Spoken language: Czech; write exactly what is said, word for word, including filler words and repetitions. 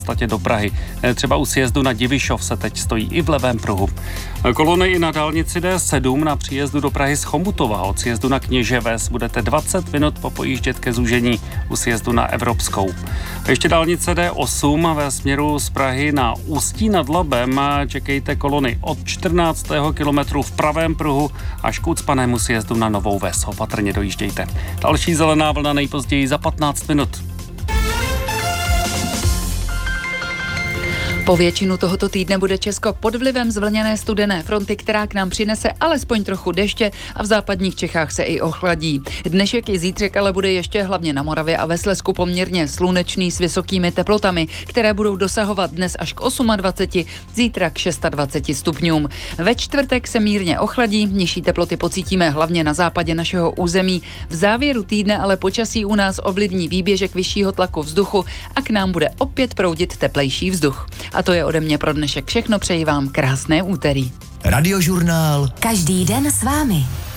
podstatě do Prahy. Třeba u sjezdu na Divišov se teď stojí i v levém pruhu. Kolony i na dálnici D sedm na příjezdu do Prahy z Chomutova. Od sjezdu na Kněževes budete dvacet minut popojíždět ke zúžení u sjezdu na Evropskou. A ještě dálnice D osm ve směru z Prahy na Ústí nad Labem. Čekejte kolony od čtrnáctého kilometru v pravém pruhu až k ucpanému sjezdu na Novou Ves. Opatrně dojíždějte. Další zelená vlna nejpozději za patnáct minut. Po většinu tohoto týdne bude Česko pod vlivem zvlněné studené fronty, která k nám přinese alespoň trochu deště a v západních Čechách se i ochladí. Dnešek i zítřek ale bude ještě hlavně na Moravě a ve Slezsku poměrně slunečný s vysokými teplotami, které budou dosahovat dnes až k dvaceti osmi, zítra k dvaceti šesti stupňům. Ve čtvrtek se mírně ochladí, nižší teploty pocítíme hlavně na západě našeho území. V závěru týdne ale počasí u nás ovlivní výběžek vyššího tlaku vzduchu a k nám bude opět proudit teplejší vzduch. A to je ode mě pro dnešek všechno, přeji vám krásné úterý. Radiožurnál. Každý den s vámi.